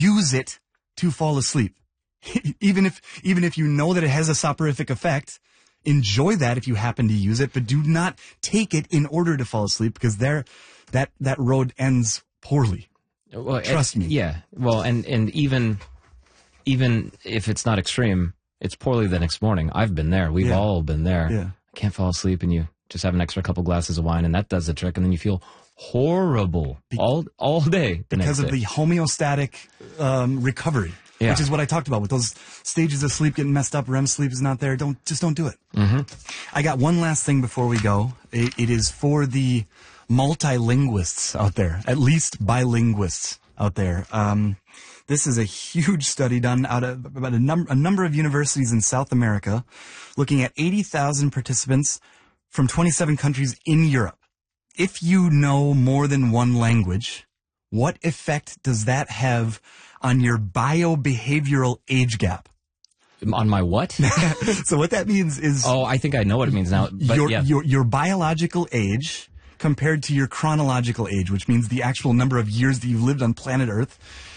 use it to fall asleep. Even if you know that it has a soporific effect, enjoy that if you happen to use it, but do not take it in order to fall asleep, because that road ends poorly. Well, Trust me. Yeah. Well, and even if it's not extreme, it's poorly the next morning. I've been there. We've all been there. Yeah. I can't fall asleep, and you just have an extra couple glasses of wine, and that does the trick, and then you feel horrible all day because of the homeostatic recovery. Yeah. Which is what I talked about with those stages of sleep getting messed up. REM sleep is not there. Don't do it. Mm-hmm. I got one last thing before we go. It is for the multilinguists out there, at least bilinguists out there. This is a huge study done out of about a number of universities in South America, looking at 80,000 participants from 27 countries in Europe. If you know more than one language, what effect does that have on your biobehavioral age gap? On my what? So what that means is... Oh, I think I know what it means now. But your biological age compared to your chronological age, which means the actual number of years that you've lived on planet Earth.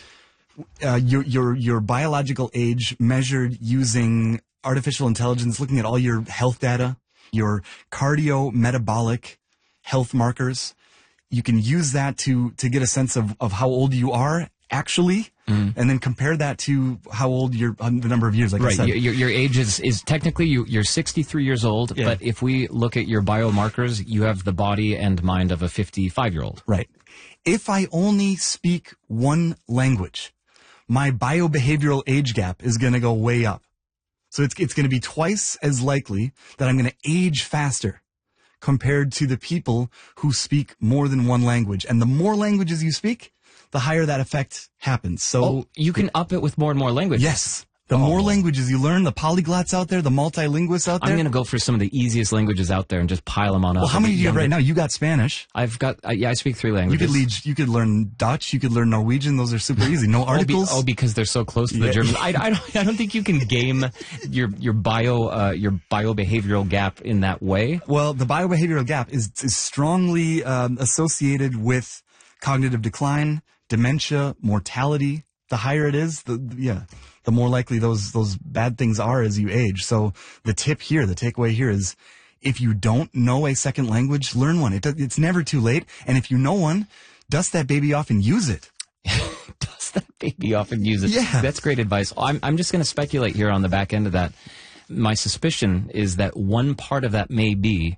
Your biological age measured using artificial intelligence, looking at all your health data, your cardio-metabolic health markers. You can use that to get a sense of how old you are actually, and then compare that to how old the number of years, like I said. Your age is technically you're 63 years old, but if we look at your biomarkers, you have the body and mind of a 55-year-old. Right. If I only speak one language, my biobehavioral age gap is going to go way up. So it's going to be twice as likely that I'm going to age faster compared to the people who speak more than one language. And the more languages you speak, the higher that effect happens. So you can up it with more and more languages. Yes. The more languages you learn, the polyglots out there, the multilinguists out there. I'm going to go for some of the easiest languages out there and just pile them on up. Well, how many do you have right now? You got Spanish. I've got, I speak 3 languages. You could learn Dutch. You could learn Norwegian. Those are super easy. No articles. Because they're so close to the German. I don't think you can game your biobehavioral gap in that way. Well, the biobehavioral gap is strongly associated with cognitive decline, dementia, mortality. The higher it is, the more likely those bad things are as you age. So the takeaway here is, if you don't know a second language, learn one. It's never too late. And if you know one, dust that baby off and use it. Dust that baby off and use it. Yeah. That's great advice. I'm just going to speculate here on the back end of that. My suspicion is that one part of that may be,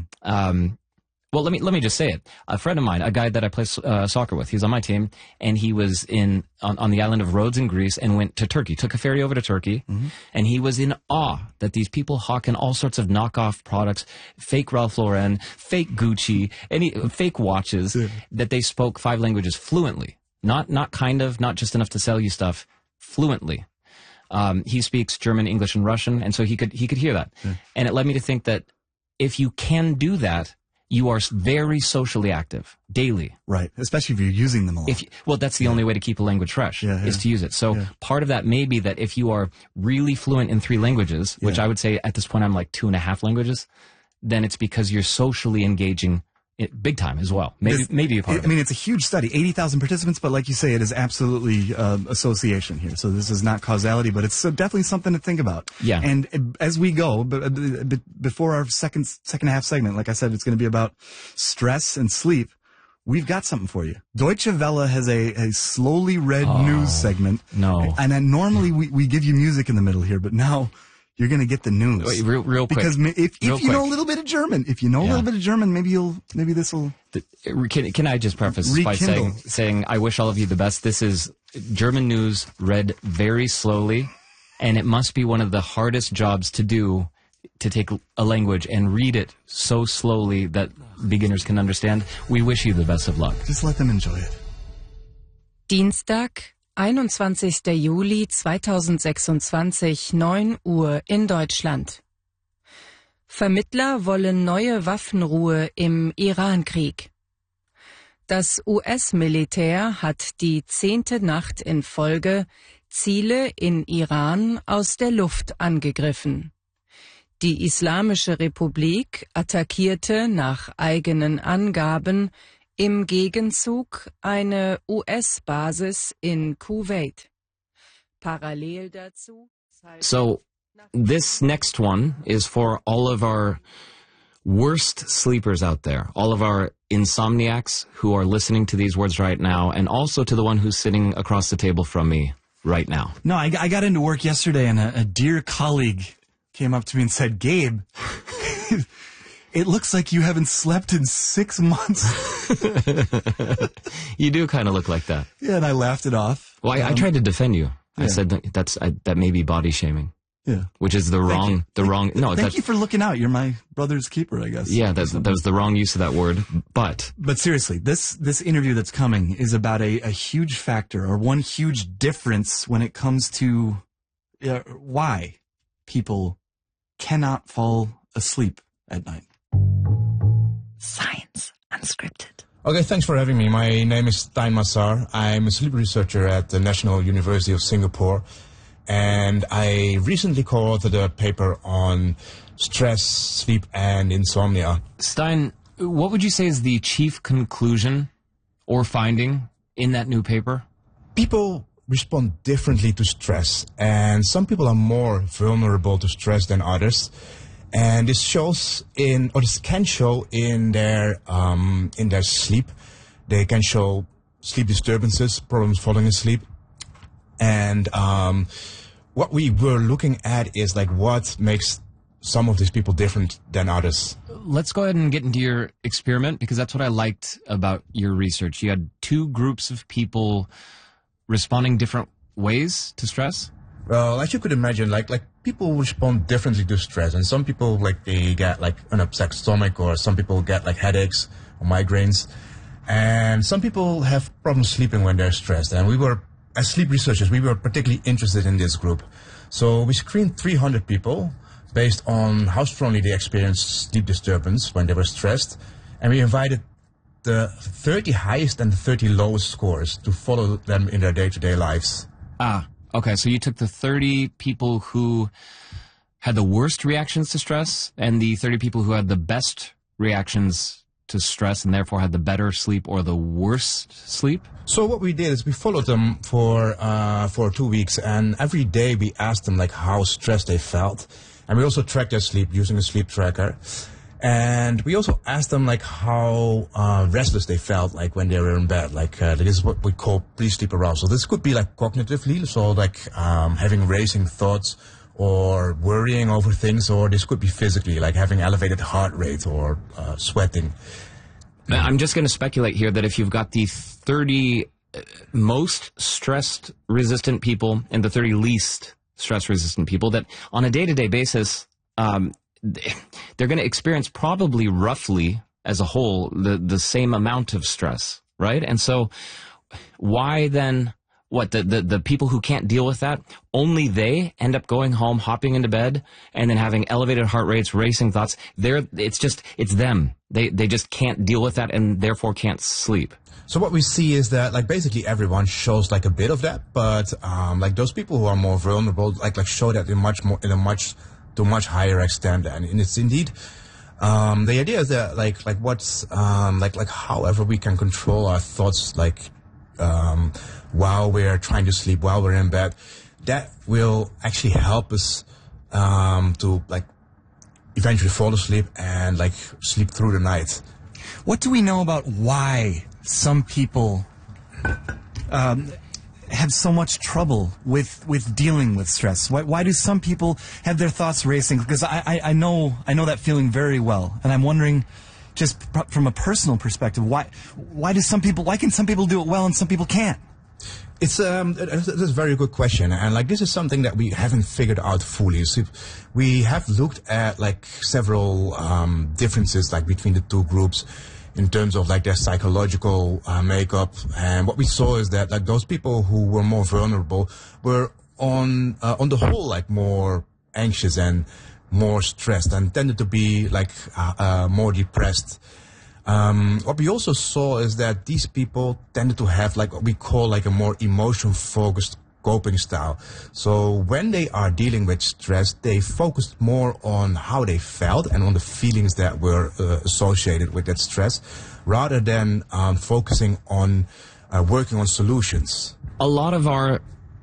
well, let me just say it. A friend of mine, a guy that I play soccer with, he was on my team, and he was on the island of Rhodes in Greece and went to Turkey, took a ferry over to Turkey, and he was in awe that these people hawking all sorts of knockoff products, fake Ralph Lauren, fake Gucci, fake watches, that they spoke 5 languages fluently. Not just enough to sell you stuff, fluently. He speaks German, English, and Russian, and so he could hear that. And it led me to think that if you can do that, you are very socially active daily. Right. Especially if you're using them a lot. Well, that's the only way to keep a language fresh, is to use it. So part of that may be that if you are really fluent in 3 languages, which I would say at this point I'm like 2.5 languages, then it's because you're socially engaging big time as well. Maybe a part of it. I mean, it's a huge study, 80,000 participants, but like you say, it is absolutely association here. So this is not causality, but it's definitely something to think about. Yeah. And as we go, before our second half segment, like I said, it's going to be about stress and sleep. We've got something for you. Deutsche Welle has a slowly read news segment. No. And then normally we give you music in the middle here, but now you're going to get the news. Wait, real quick. Because if you know a little bit of German, maybe this will... Can I just preface by saying I wish all of you the best. This is German news read very slowly, and it must be one of the hardest jobs to do, to take a language and read it so slowly that beginners can understand. We wish you the best of luck. Just let them enjoy it. Dienstag, 21. Juli 2026, 9 Uhr in Deutschland. Vermittler wollen neue Waffenruhe im Irankrieg. Das US-Militär hat die 10. Nacht in Folge Ziele in Iran aus der Luft angegriffen. Die Islamische Republik attackierte nach eigenen Angaben Im Gegenzug eine US-Basis in Kuwait. Parallel dazu. So this next one is for all of our worst sleepers out there, all of our insomniacs who are listening to these words right now, and also to the one who's sitting across the table from me right now. No, I got into work yesterday and a dear colleague came up to me and said, Gabe, it looks like you haven't slept in 6 months. You do kind of look like that. Yeah, and I laughed it off. Well, I tried to defend you. I Yeah. said that may be body shaming, Yeah. which is the wrong. No, Thank you for looking out. You're my brother's keeper, I guess. yeah, that was the wrong use of that word. But Seriously, this interview that's coming is about a huge factor or one huge difference when it comes to why people cannot fall asleep at night. Science Unscripted. Okay, thanks for having me. My name is Stein Massar. I'm a sleep researcher at the National University of Singapore, and I recently co-authored a paper on stress, sleep, and insomnia. Stein, what would you say is the chief conclusion or finding in that new paper? People respond differently to stress, and some people are more vulnerable to stress than others. And this can show in their sleep. They can show sleep disturbances, problems falling asleep. And what we were looking at is like what makes some of these people different than others. Let's go ahead and get into your experiment, because that's what I liked about your research. You had two groups of people responding different ways to stress. Well, as you could imagine, like people respond differently to stress, and some people they get like an upset stomach, or some people get like headaches or migraines, and some people have problems sleeping when they're stressed. And we were, as sleep researchers, we were particularly interested in this group. So we screened 300 people based on how strongly they experienced sleep disturbance when they were stressed, and we invited the 30 highest and the 30 lowest scores to follow them in their day-to-day lives. Okay, so you took the 30 people who had the worst reactions to stress and the 30 people who had the best reactions to stress and therefore had the better sleep or the worst sleep? So what we did is we followed them for 2 weeks, and every day we asked them like how stressed they felt, and we also tracked their sleep using a sleep tracker. And we also asked them like how restless they felt like when they were in bed. Like this is what we call pre-sleep arousal. This could be like cognitively, so like having racing thoughts or worrying over things, or this could be physically, like having elevated heart rate or sweating. I'm just going to speculate here that if you've got the 30 most stress-resistant people and the 30 least stress-resistant people, that on a day-to-day basis, they're going to experience probably roughly as a whole the same amount of stress, right? And so why then the people who can't deal with that, only they end up going home, hopping into bed, and then having elevated heart rates, racing thoughts. It's them. They just can't deal with that and therefore can't sleep. So what we see is that like basically everyone shows like a bit of that, but like those people who are more vulnerable like show that to a much higher extent. And it's indeed the idea is that like what's however we can control our thoughts while we're trying to sleep, while we're in bed, that will actually help us to like eventually fall asleep and like sleep through the night. What do we know about why some people have so much trouble with dealing with stress? Why do some people have their thoughts racing? Because I know that feeling very well, and I'm wondering, just from a personal perspective, why can some people do it well and some people can't? It's that's a very good question, and like this is something that we haven't figured out fully. So we have looked at like several differences like between the two groups in terms of like their psychological makeup, and what we saw is that like those people who were more vulnerable were on the whole like more anxious and more stressed and tended to be like more depressed. What we also saw is that these people tended to have like what we call like a more emotion-focused coping style. So when they are dealing with stress, they focused more on how they felt and on the feelings that were associated with that stress, rather than focusing on working on solutions. A lot of our